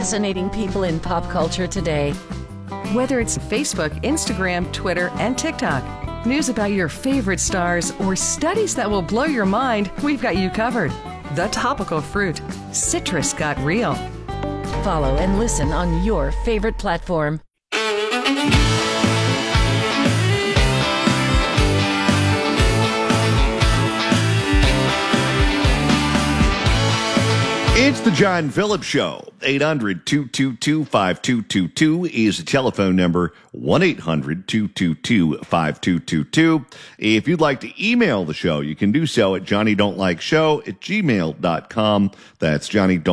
fascinating people in pop culture today. Whether it's Facebook, Instagram, Twitter, and TikTok, news about your favorite stars, or studies that will blow your mind, we've got you covered. The Topical Fruit. Citrus got real. Follow and listen on your favorite platform. It's the John Phillips Show. 800-222-5222 is the telephone number. 1-800-222-5222. If you'd like to email the show, you can do so at johnnydon'tlikeshow@gmail.com. That's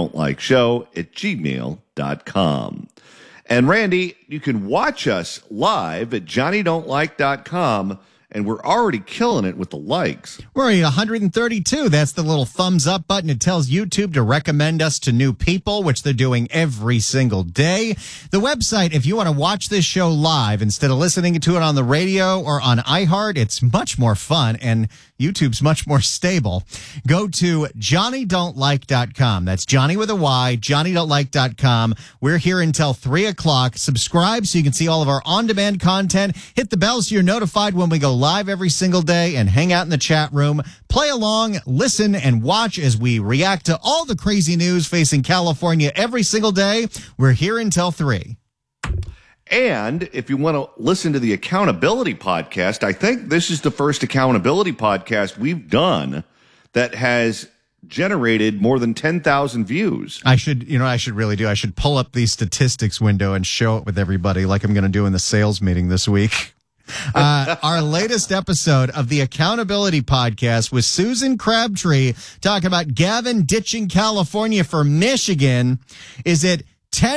johnnydon'tlikeshow@gmail.com. And Randy, you can watch us live at johnnydon'tlike.com. And we're already killing it with the likes. We're at 132. That's the little thumbs up button. It tells YouTube to recommend us to new people, which they're doing every single day. The website, if you want to watch this show live instead of listening to it on the radio or on iHeart, it's much more fun and YouTube's much more stable. Go to johnnydon'tlike.com. That's Johnny with a Y, johnnydon'tlike.com. We're here until 3 o'clock. Subscribe so you can see all of our on-demand content. Hit the bell so you're notified when we go live every single day, and hang out in the chat room. Play along, listen, and watch as we react to all the crazy news facing California every single day. We're here until 3. And if you want to listen to the Accountability Podcast, I think this is the first Accountability Podcast we've done that has generated more than 10,000 views. I should pull up the statistics window and show it with everybody like I'm going to do in the sales meeting this week. Our latest episode of the Accountability Podcast with Susan Crabtree talking about Gavin ditching California for Michigan is at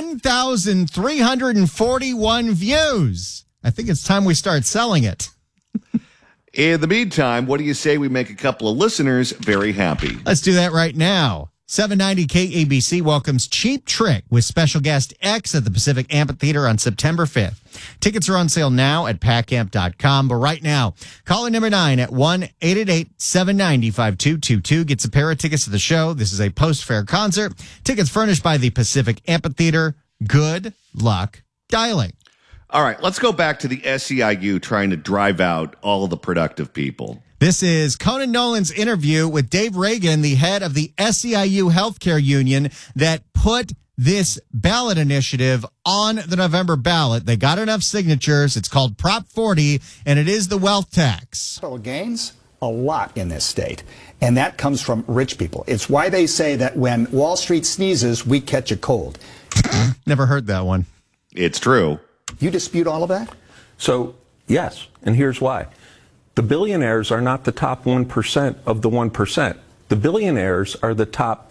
10,341 views. I think it's time we start selling it. In the meantime, what do you say we make a couple of listeners very happy? Let's do that right now. 790 KABC welcomes Cheap Trick with special guest X at the Pacific Amphitheater on September 5th. Tickets are on sale now at packamp.com. But right now, caller number 9 at 1-888-790-5222 gets a pair of tickets to the show. This is a post-fair concert. Tickets furnished by the Pacific Amphitheater. Good luck dialing. All right, let's go back to the SEIU trying to drive out all of the productive people. This is Conan Nolan's interview with Dave Reagan, the head of the SEIU Healthcare Union, that put this ballot initiative on the November ballot. They got enough signatures. It's called Prop 40, and it is the wealth tax. Capital gains, a lot in this state, and that comes from rich people. It's why they say that when Wall Street sneezes, we catch a cold. Never heard that one. It's true. You dispute all of that? So, yes, and here's why. The billionaires are not the top 1% of the 1%. The billionaires are the top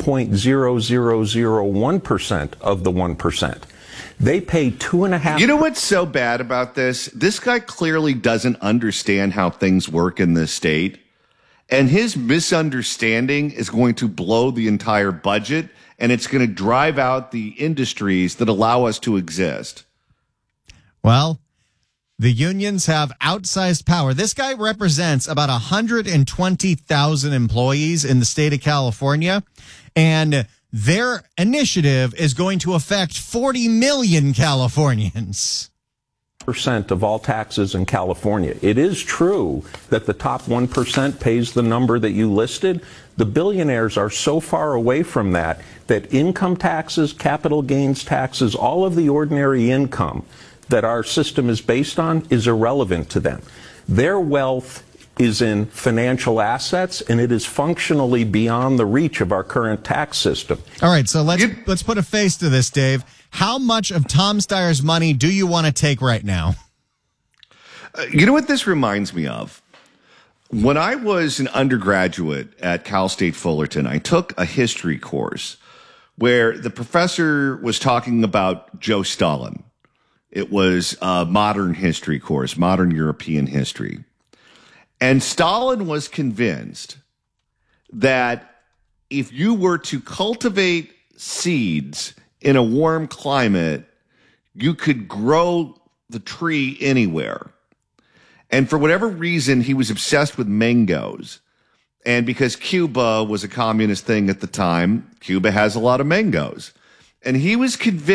0.0001% of the 1%. They pay 2.5%. You know what's so bad about this? This guy clearly doesn't understand how things work in this state. And his misunderstanding is going to blow the entire budget, and it's going to drive out the industries that allow us to exist. Well, the unions have outsized power. This guy represents about 120,000 employees in the state of California, and their initiative is going to affect 40 million Californians. Percent of all taxes in California. It is true that the top 1% pays the number that you listed. The billionaires are so far away from that income taxes, capital gains taxes, all of the ordinary income that our system is based on is irrelevant to them. Their wealth is in financial assets, and it is functionally beyond the reach of our current tax system. All right, so let's put a face to this, Dave. How much of Tom Steyer's money do you want to take right now? You know what this reminds me of? When I was an undergraduate at Cal State Fullerton, I took a history course where the professor was talking about Joe Stalin. It was a modern history course, modern European history. And Stalin was convinced that if you were to cultivate seeds in a warm climate, you could grow the tree anywhere. And for whatever reason, he was obsessed with mangoes. And because Cuba was a communist thing at the time, Cuba has a lot of mangoes. And he was convinced